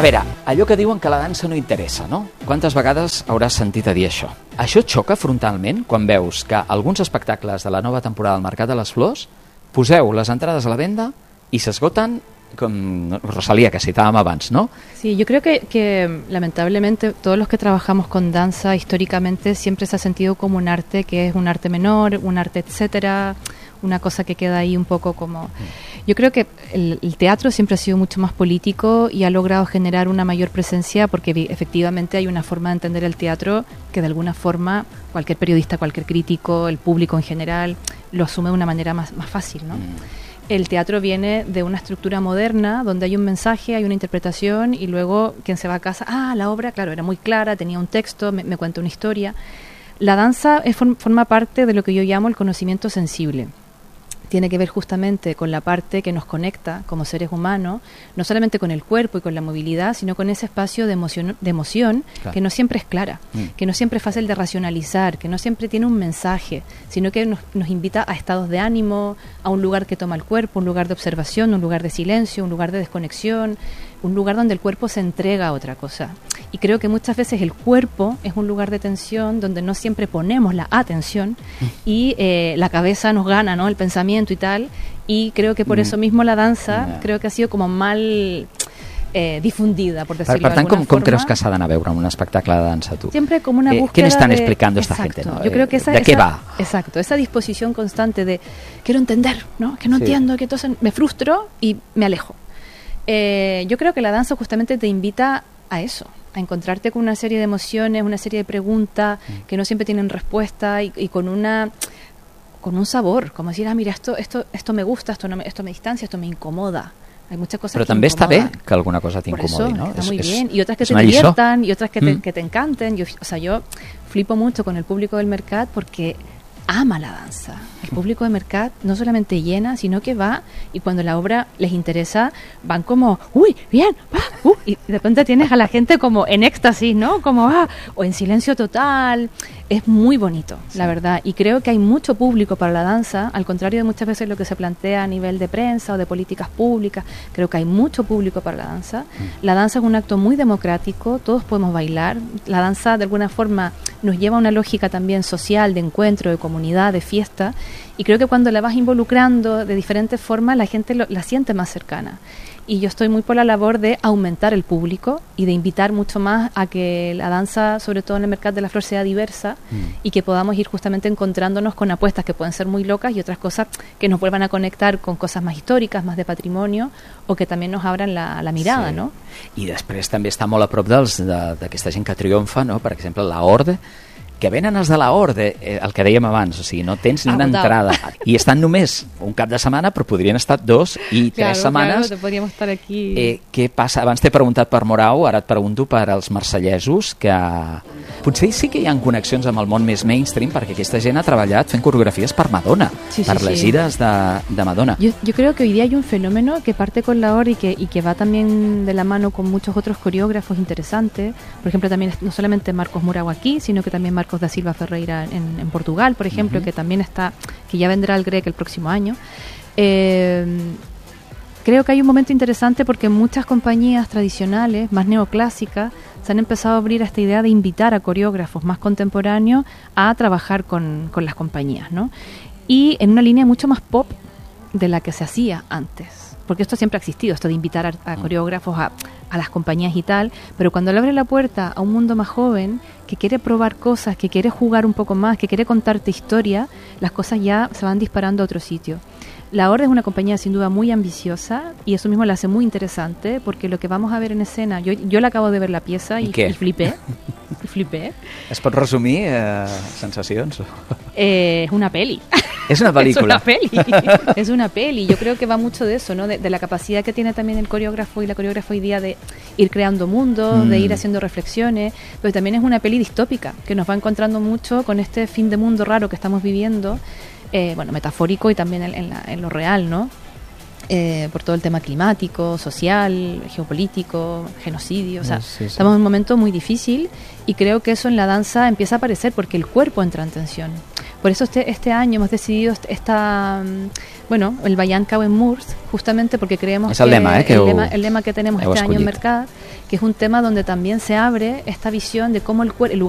A veure, allò que diuen que la dansa no interessa, no? Quantes vegades hauràs sentit a dir això? Això et xoca frontalment quan veus que alguns espectacles de la nova temporada del Mercat de les Flors poseu les entrades a la venda i s'esgoten con Rosalía, que citábamos antes, ¿no? Sí, yo creo que lamentablemente todos los que trabajamos con danza históricamente siempre se ha sentido como un arte que es un arte menor, un arte etcétera, una cosa que queda ahí un poco como... Yo creo que el teatro siempre ha sido mucho más político y ha logrado generar una mayor presencia porque efectivamente hay una forma de entender el teatro que de alguna forma cualquier periodista, cualquier crítico, el público en general lo asume de una manera más fácil, ¿no? El teatro viene de una estructura moderna donde hay un mensaje, hay una interpretación y luego quien se va a casa, la obra, claro, era muy clara, tenía un texto, me cuenta una historia. La danza forma parte de lo que yo llamo el conocimiento sensible. Tiene que ver justamente con la parte que nos conecta como seres humanos, no solamente con el cuerpo y con la movilidad, sino con ese espacio de emoción claro, que no siempre es clara, que no siempre es fácil de racionalizar, que no siempre tiene un mensaje, sino que nos invita a estados de ánimo, a un lugar que toma el cuerpo, un lugar de observación, un lugar de silencio, un lugar de desconexión, un lugar donde el cuerpo se entrega a otra cosa. Y creo que muchas veces el cuerpo es un lugar de tensión donde no siempre ponemos la atención y la cabeza nos gana, ¿no? El pensamiento y tal. Y creo que por eso mismo la danza creo que ha sido como mal difundida, por decirlo per tant, de alguna com forma. creus que s'ha d'anar a veure un espectacle de dansa, tu? Siempre como una búsqueda ¿Qué le están de... explicando esta Exacto. gente? ¿No? Yo creo que ¿De qué va? Exacto, esa disposición constante de quiero entender, ¿no? Que no Sí. entiendo, que entonces me frustro y me alejo. Yo creo que la danza justamente te invita a eso, a encontrarte con una serie de emociones, una serie de preguntas que no siempre tienen respuesta y con un sabor, como decir, mira, esto me gusta, esto me distancia, esto me incomoda. Hay muchas cosas Però que també està bé incomodan. que alguna cosa Por t'incomodi, eso, no? está muy bien. Y otras que te una lliçó. diviertan, y otras que te encanten. Yo flipo mucho con el público del Mercat porque ama la danza. El público de Mercat no solamente llena, sino que va y cuando la obra les interesa, van como, ¡uy, bien! Y de repente tienes a la gente como en éxtasis, ¿no? Como, o en silencio total. Es muy bonito, la verdad. Y creo que hay mucho público para la danza, al contrario de muchas veces lo que se plantea a nivel de prensa o de políticas públicas. Creo que hay mucho público para la danza. La danza es un acto muy democrático, todos podemos bailar. La danza, de alguna forma, nos lleva a una lógica también social, de encuentro, de comunidad, de fiesta. Y creo que cuando la vas involucrando de diferentes formas, la gente la siente más cercana. Y yo estoy muy por la labor de aumentar el público y de invitar mucho más a que la danza, sobre todo en el Mercat de la Flor, sea diversa y que podamos ir justamente encontrándonos con apuestas que pueden ser muy locas y otras cosas que nos vuelvan a conectar con cosas más históricas, más de patrimonio o que también nos abran la mirada, sí. ¿no? I després també està molt a prop d'aquesta gent que triomfa, no? Per exemple, la Horde, que venen els de la Horde, el que dèiem abans, o sigui, no tens ni una entrada i estan només un cap de setmana però podrien estar 2 i 3 setmanes. Claro, podríem estar aquí. Què passa? Abans t'he preguntat per Morau, ara et pregunto per als marsellesos, que potser sí que hi ha connexions amb el món més mainstream perquè aquesta gent ha treballat fent coreografies per Madonna, per les gires de Madonna. Yo creo que hoy día hay un fenómeno que parte con la Horde y que va también de la mano con muchos otros coreógrafos interesantes. Por ejemplo, también no solamente Marcos Morau aquí, sino que también Marcos da Silva Ferreira en Portugal, por ejemplo, que también que ya vendrá al GREC el próximo año. Creo que hay un momento interesante porque muchas compañías tradicionales, más neoclásicas, se han empezado a abrir a esta idea de invitar a coreógrafos más contemporáneos a trabajar con las compañías, ¿no? Y en una línea mucho más pop de la que se hacía antes. Porque esto siempre ha existido, esto de invitar a coreógrafos a las compañías y tal, pero cuando le abre la puerta a un mundo más joven, que quiere probar cosas, que quiere jugar un poco más, que quiere contarte historia, las cosas ya se van disparando a otro sitio. La Horde es una compañía sin duda muy ambiciosa y eso mismo la hace muy interesante porque lo que vamos a ver en escena, yo la acabo de ver la pieza y flipé. Flipé. Es pot resumir sensacions? Es una peli. Es una película. Es una peli. Yo creo que va mucho de eso, ¿no? De la capacidad que tiene también el coreógrafo y la coreógrafa hoy día de ir creando mundos, de ir haciendo reflexiones, pero también es una peli distópica que nos va encontrando mucho con este fin de mundo raro que estamos viviendo, metafórico y también en lo real, ¿no? Por todo el tema climático, social, geopolítico, genocidio, o sea, estamos en un momento muy difícil y creo que eso en la danza empieza a aparecer porque el cuerpo entra en tensión. Por eso este año hemos decidido el Ballant cau en murs, justamente porque creemos el lema que el lema que tenemos este año en Mercat, que es un tema donde también se abre esta visión de cómo el lugar